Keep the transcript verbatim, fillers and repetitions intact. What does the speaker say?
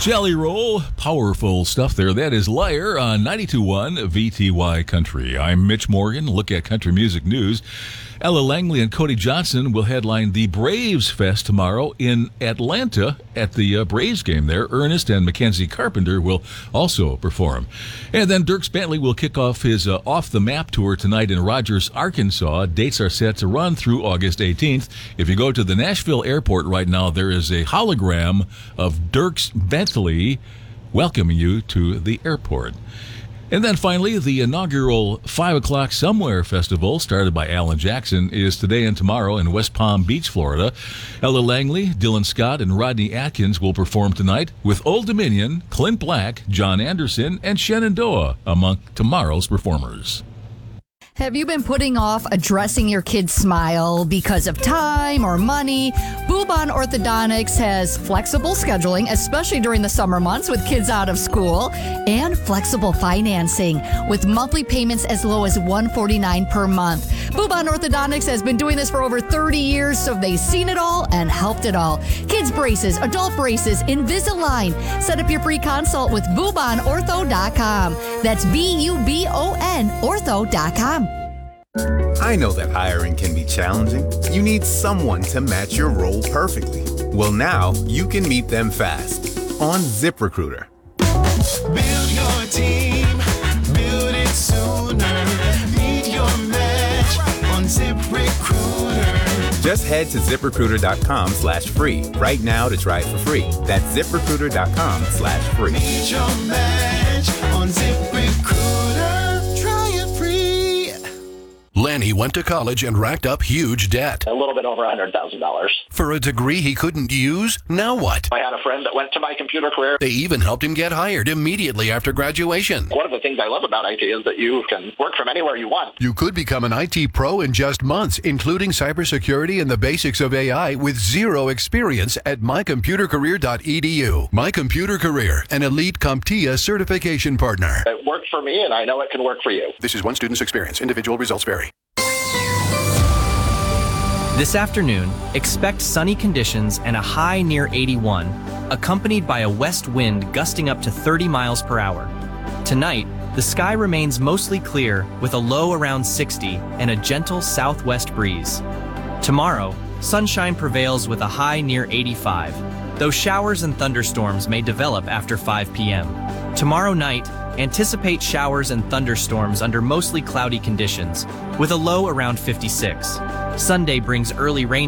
Jelly Roll, powerful stuff there. That is Liar on ninety-two point one V T Y Country. I'm Mitch Morgan. Look at country music news. Ella Langley and Cody Johnson will headline the Braves Fest tomorrow in Atlanta at the uh, Braves game there. Ernest and Mackenzie Carpenter will also perform. And then Dierks Bentley will kick off his uh, Off the Map tour tonight in Rogers, Arkansas. Dates are set to run through August eighteenth. If you go to the Nashville airport right now, there is a hologram of Dierks Bentley welcoming you to the airport. And then finally, the inaugural five o'clock Somewhere Festival, started by Alan Jackson, is today and tomorrow in West Palm Beach, Florida. Ella Langley, Dylan Scott, and Rodney Atkins will perform tonight, with Old Dominion, Clint Black, John Anderson, and Shenandoah among tomorrow's performers. Have you been putting off addressing your kid's smile because of time or money? Boobon Orthodontics has flexible scheduling, especially during the summer months with kids out of school, and flexible financing with monthly payments as low as one hundred forty-nine dollars per month. Boobon Orthodontics has been doing this for over thirty years, so they've seen it all and helped it all. Kids braces, adult braces, Invisalign. Set up your free consult with Boobon Ortho dot com. That's B U B O N Ortho dot com. I know that hiring can be challenging. You need someone to match your role perfectly. Well, now you can meet them fast on ZipRecruiter. Build your team, build it sooner. Meet your match on ZipRecruiter. Just head to ZipRecruiter dot com slash free right now to try it for free. That's ZipRecruiter dot com slash free. Meet your match on ZipRecruiter. Try it free. Lanny went to college and racked up huge debt. A little bit over one hundred thousand dollars. For a degree he couldn't use? Now what? I had a friend that went to My Computer Career. They even helped him get hired immediately after graduation. One of the things I love about I T is that you can work from anywhere you want. You could become an I T pro in just months, including cybersecurity and the basics of A I with zero experience at my computer career dot e d u. My Computer Career, an elite CompTIA certification partner. It worked for me, and I know it can work for you. This is one student's experience. Individual results vary. This afternoon, expect sunny conditions and a high near eighty-one, accompanied by a west wind gusting up to thirty miles per hour. Tonight, the sky remains mostly clear with a low around sixty and a gentle southwest breeze. Tomorrow, sunshine prevails with a high near eighty-five, though showers and thunderstorms may develop after five p m Tomorrow night, anticipate showers and thunderstorms under mostly cloudy conditions, with a low around fifty-six. Sunday brings early rain